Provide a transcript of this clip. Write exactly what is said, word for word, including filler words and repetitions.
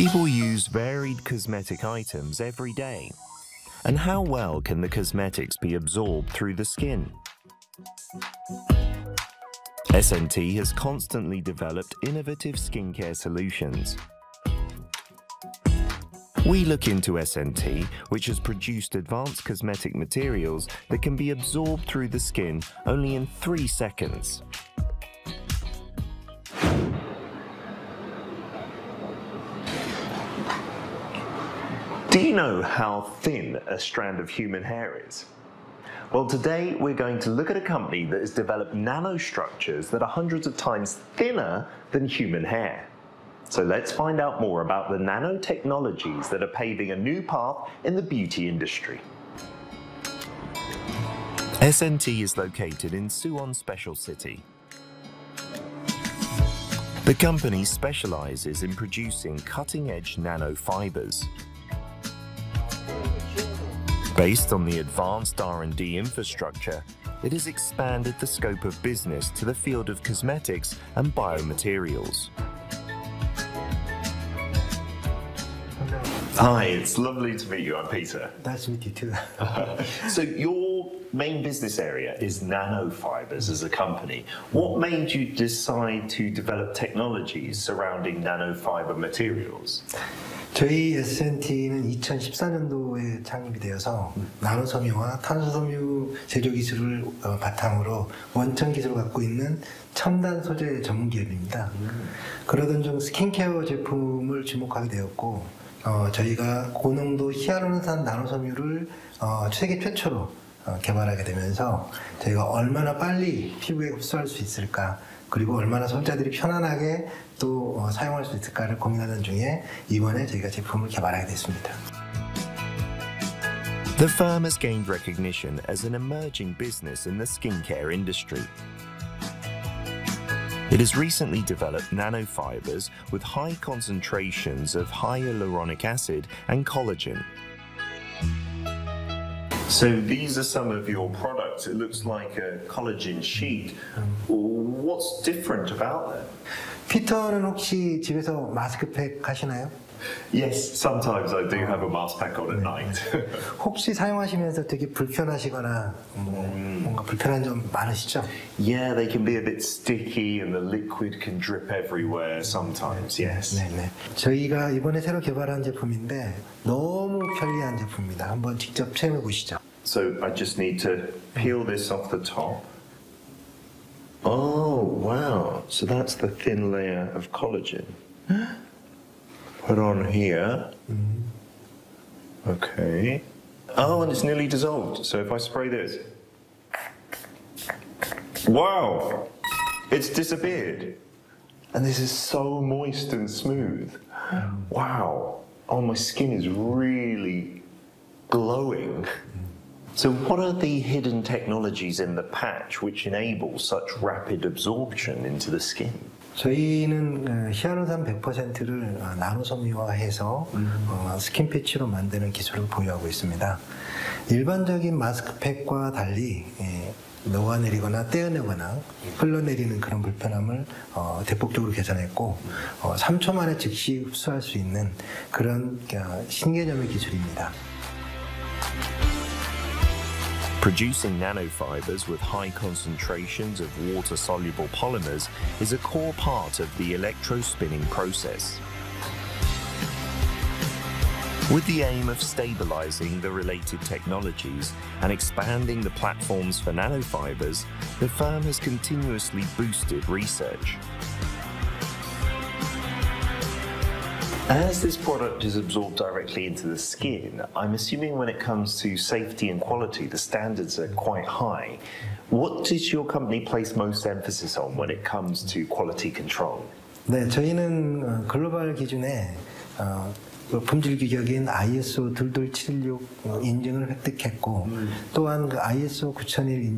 People use varied cosmetic items every day. And how well can the cosmetics be absorbed through the skin? S N T has constantly developed innovative skincare solutions. We look into S N T, which has produced advanced cosmetic materials that can be absorbed through the skin only in three seconds. Do you know how thin a strand of human hair is? Well, today we're going to look at a company that has developed nanostructures that are hundreds of times thinner than human hair. So let's find out more about the nanotechnologies that are paving a new path in the beauty industry. S N T is located in Suwon Special City. The company specializes in producing cutting-edge nanofibers. Based on the advanced R and D infrastructure, it has expanded the scope of business to the field of cosmetics and biomaterials. Hi, it's lovely to meet you. I'm Peter. Nice to meet you too. So your main business area is nanofibers as a company. What made you decide to develop technologies surrounding nanofiber materials? 저희 에스 엔 티는 이천십사 년도에 창립이 되어서 나노섬유와 탄소섬유 제조 기술을 바탕으로 원천 기술을 갖고 있는 첨단 소재 전문 기업입니다. 음. 그러던 중 스킨케어 제품을 주목하게 되었고 어, 저희가 고농도 히알루론산 나노섬유를 어, 세계 최초로 어, 개발하게 되면서 저희가 얼마나 빨리 피부에 흡수할 수 있을까, 그리고 얼마나 소비자들이 편안하게 또 어, 사용할 수 있을까를 고민하던 중에 이번에 저희가 제품을 개발하게 됐습니다. The firm has gained recognition as an emerging business in the skincare industry. It has recently developed nanofibers with high concentrations of hyaluronic acid and collagen. So these are some of your products. It looks like a collagen sheet. What's different about them? 피터는 혹시 집에서 마스크팩 하시나요? Yes, sometimes I do have a mask pack on at night. 혹시 사용하시면서 되게 불편하시거나 뭐 음. 뭔가 불편한 점 많으시죠? Yeah, they can be a bit sticky and the liquid can drip everywhere sometimes, yes. 네네. 저희가 이번에 새로 개발한 제품인데 너무 편리한 제품입니다. 한번 직접 체험해 보시죠. So I just need to peel this off the top. Oh, wow. So that's the thin layer of collagen. Put on here. Okay. Oh, and it's nearly dissolved. So if I spray this. Wow! It's disappeared. And this is so moist and smooth. Wow. Oh, my skin is really glowing. So what are the hidden technologies in the patch which enable such rapid absorption into the skin? 저희는 히알루론산 백 퍼센트를 나노섬유화해서 음. 어, 스킨 패치로 만드는 기술을 보유하고 있습니다. 일반적인 마스크팩과 달리 예, 녹아내리거나 떼어내거나 흘러내리는 그런 불편함을 어, 대폭적으로 개선했고 어, 삼 초 만에 즉시 흡수할 수 있는 그런 어, 신개념의 기술입니다. Producing nanofibers with high concentrations of water-soluble polymers is a core part of the electrospinning process. With the aim of stabilizing the related technologies and expanding the platforms for nanofibers, the firm has continuously boosted research. As this product is absorbed directly into the skin, I'm assuming when it comes to safety and quality, the standards are quite high. What does your company place most emphasis on when it comes to quality control? 네, 저희는 글로벌 기준에 어, 품질 규격인 아이에스오 이이칠육 인증을 획득했고 음. 또한 그 아이에스오 구천일